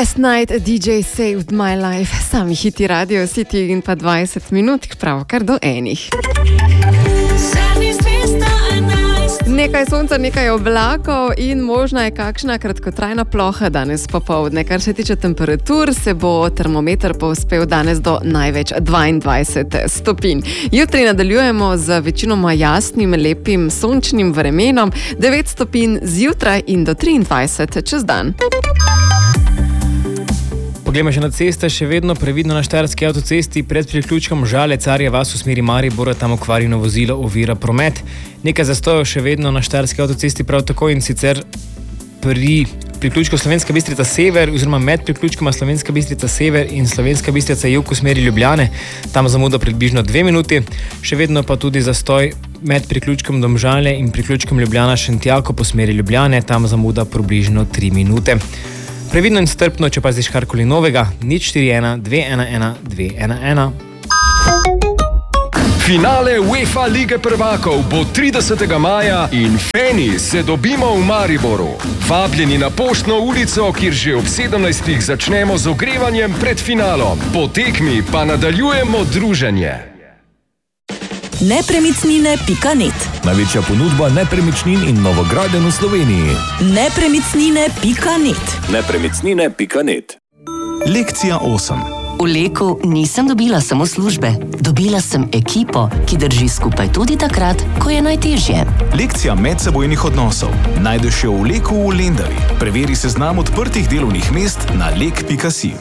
Last night a DJ saved my life. Sami hiti Radio City in pa 20 minut, pravkar do enih. Nekaj sonca, nekaj oblakov in možna je kakšna kratkotrajna ploha danes popoldne. Kar se tiče temperatur, se bo termometer povzpel danes do največ 22 stopinj. Jutri nadaljujemo z večinoma jasnim, lepim, sončnim vremenom, 9 stopinj zjutraj in do 23 čez dan. Poglejmo še na ceste, še vedno previdno na Štajerski avtocesti pred priključkom Žale, Carje vas v smeri Maribora, tam okvarjeno vozilo ovira promet. Nekaj zastojev še vedno na Štajerski avtocesti prav tako in sicer pri priključku Slovenska Bistrica Sever oziroma med priključkoma Slovenska Bistrica Sever in Slovenska Bistrica Jug v smeri Ljubljane, tam zamuda približno 2 minuti, še vedno pa tudi zastoj med priključkom Domžale in priključkom Ljubljana Šentjako po smeri Ljubljane, tam zamuda približno 3 minute. Previdno in strpno, če paziš karkoli novega, 041 211 211. Finale UEFA Lige prvakov bo 30. maja in fani se dobimo v Mariboru. Vabljeni na Poštno ulico, kjer že ob 17. začnemo z ogrevanjem pred finalom. Po tekmi pa nadaljujemo druženje. Nepremicnine.net. Največja ponudba nepremičnin in novogradenj v Sloveniji. Nepremicnine.net. Nepremicnine.net. Lekcija 8. V Leku nisem dobila samo službe. Dobila sem ekipo, ki drži skupaj tudi takrat, ko je najtežje. Lekcija medsebojnih odnosov. Najdeš jo v Leku v Lendavi. Preveri seznam odprtih delovnih mest na lek.si.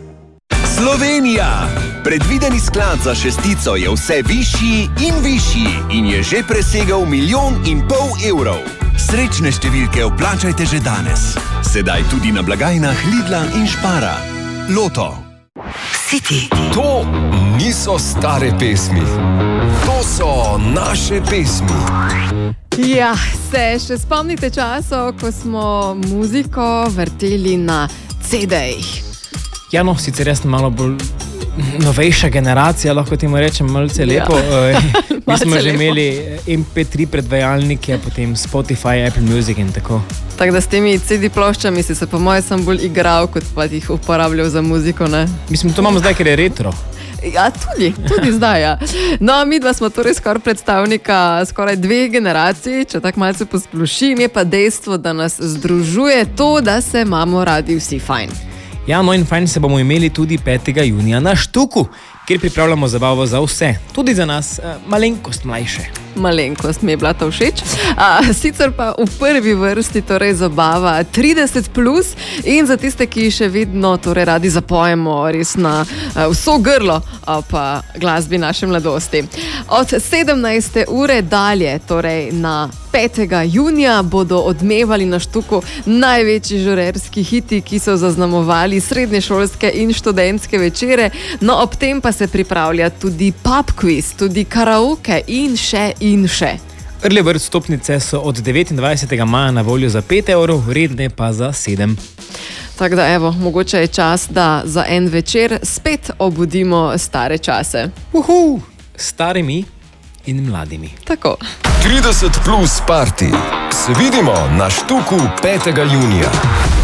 Slovenija! Predvideni sklad za šestico je vse višji in višji in je že presegal 1,5 milijon evrov. Srečne številke vplačajte že danes. Sedaj tudi na blagajnah Lidla in Špara. Loto. City. To niso stare pesmi. To so naše pesmi. Ja, se še spomnite časov, ko smo muziko vrteli na CD-jih. Ja, no, sicer jaz malo bolj novejša generacija, lahko temu rečem, malce lepo. Mi smo že imeli MP3 predvajalnike, potem Spotify, Apple Music in tako. Tako da s temi CD ploščami si se po moje sem bolj igral, kot pa jih uporabljal za muziko, ne? Mislim, to imamo zdaj, ker je retro. Ja, tudi zdaj, ja. No, mi dva smo torej skoraj predstavnika skoraj 2 generacij, če tako malce posplošim, je pa dejstvo, da nas združuje to, da se imamo radi vsi fajn. Ja, no in fajn se bomo imeli tudi 5. junija na Štuku, kjer pripravljamo zabavo za vse, tudi za nas malenkost mlajše. Malenkost mi je bila to všeč. Sicer pa v prvi vrsti torej zabava 30+ in za tiste, ki še vedno torej radi zapojemo res na vso grlo pa glasbi naše mladosti. Od 17. ure dalje, torej na 5. junija, bodo odmevali na Štuku največji žurerski hiti, ki so zaznamovali srednješolske in študentske večere, no ob tem pa se pripravlja tudi pub quiz, tudi karaoke in še. Early bird vstopnice so od 29. maja na voljo za 5 evrov, redne pa za 7. Tako da evo, mogoče je čas, da za en večer spet obudimo stare čase. Starimi in mladimi. Tako. 30+ party. Se vidimo na Štuku 5. junija.